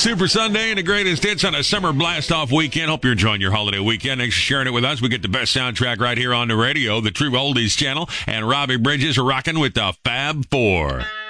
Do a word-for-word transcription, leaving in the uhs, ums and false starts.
Super Sunday and the greatest hits on a summer blast-off weekend. Hope you're enjoying your holiday weekend. Thanks for sharing it with us. We get the best soundtrack right here on the radio, the True Oldies channel, and Robbie Bridges rocking with the Fab Four.